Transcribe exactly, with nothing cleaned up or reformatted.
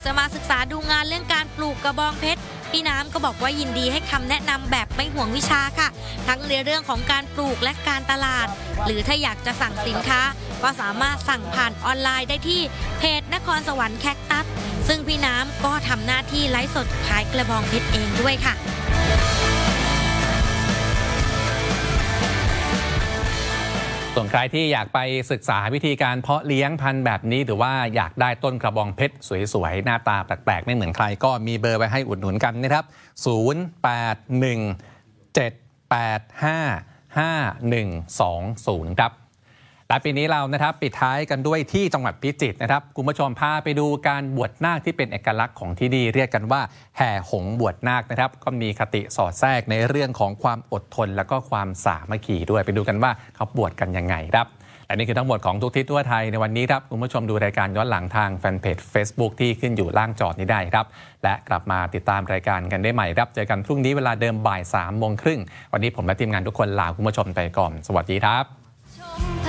จะมาศึกษาดูงานเรื่องการปลูกกระบองเพชรพี่น้ำก็บอกว่ายินดีให้คำแนะนำแบบไม่ห่วงวิชาค่ะทั้งในเรื่องของการปลูกและการตลาดหรือถ้าอยากจะสั่งสินค้าก็สามารถสั่งผ่านออนไลน์ได้ที่เพจนครสวรรค์แคคตัสซึ่งพี่น้ำก็ทำหน้าที่ไลฟ์สดขายกระบองเพชรเองด้วยค่ะส่วนใครที่อยากไปศึกษาวิธีการเพาะเลี้ยงพันธุ์แบบนี้หรือว่าอยากได้ต้นกระบองเพชรสวยๆหน้าตาแปลกๆไม่เหมือนใครก็มีเบอร์ไว้ให้อุดหนุนกันนะครับศูนย์ แปด หนึ่ง เจ็ด แปด ห้า ห้า หนึ่ง สอง ศูนย์ครับและปีนี้เรานะครับปิดท้ายกันด้วยที่จังหวัดพิจิตรนะครับคุณผู้ชมพาไปดูการบวชนาคที่เป็นเอกลักษณ์ของที่นี่เรียกกันว่าแห่หงส์บวชนาคนะครับก็มีคติสอดแทรกในเรื่องของความอดทนและก็ความสามัคคีด้วยไปดูกันว่าเขาบวชกันยังไงครับและนี่คือทั้งหมดของทุกทิศทั่วไทยในวันนี้ครับคุณผู้ชมดูรายการย้อนหลังทางแฟนเพจ Facebook ที่ขึ้นอยู่ล่างจอนี้ได้ครับและกลับมาติดตามรายการกันได้ใหม่ครับเจอกันพรุ่งนี้เวลาเดิมบ่ายสามโมงครึ่งวันนี้ผมและทีมงานทุกคนลาคุณผู้ชมไปก่อนสวัสดีครับ